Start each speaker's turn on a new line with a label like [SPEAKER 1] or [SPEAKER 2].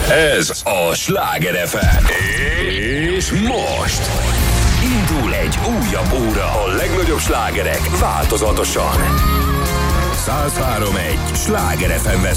[SPEAKER 1] Ez a Sláger FM. És most indul egy újabb óra. A legnagyobb slágerek változatosan. 103.1 Sláger FM